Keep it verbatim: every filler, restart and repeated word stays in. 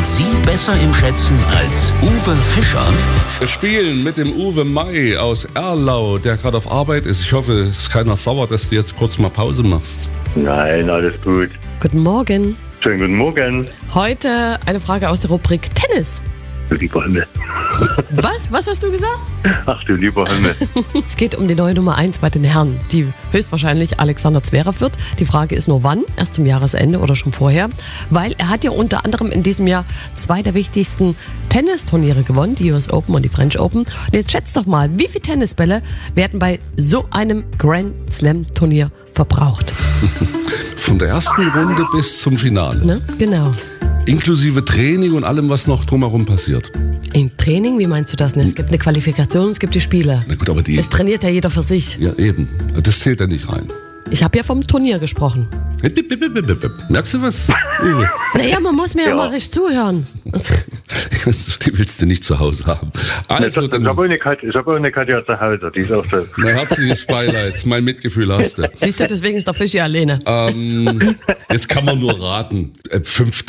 Sie besser im Schätzen als Uwe Fischer? Wir spielen mit dem Uwe Mai aus Erlau, der gerade auf Arbeit ist. Ich hoffe, es ist keiner sauer, dass du jetzt kurz mal Pause machst. Nein, alles gut. Guten Morgen. Schönen guten Morgen. Heute eine Frage aus der Rubrik Tennis. Du lieber Himmel. Was? Was hast du gesagt? Ach du lieber Himmel. Es geht um die neue Nummer eins bei den Herren, die höchstwahrscheinlich Alexander Zverev wird. Die Frage ist nur wann, erst zum Jahresende oder schon vorher. Weil er hat ja unter anderem in diesem Jahr zwei der wichtigsten Tennisturniere gewonnen, die U S Open und die French Open. Und jetzt schätzt doch mal, wie viele Tennisbälle werden bei so einem Grand Slam Turnier verbraucht? Von der ersten Runde bis zum Finale. Ne? Genau. Inklusive Training und allem, was noch drumherum passiert. Im Training, wie meinst du das? Ne? Es gibt eine Qualifikation, es gibt die Spiele. Na gut, aber die... Es trainiert ja jeder für sich. Ja, eben. Das zählt ja nicht rein. Ich habe ja vom Turnier gesprochen. Merkst du was, Uwe? Naja, man muss mir ja, ja mal richtig zuhören. Die willst du nicht zu Hause haben. Also, ich habe auch eine Katja, ich hab auch eine Katja zu Hause, die ist auch so. Na, herzliches Beileid, mein Mitgefühl hast du. Siehst du, deswegen ist der Fisch ja alleine. Ähm, jetzt kann man nur raten. Fünf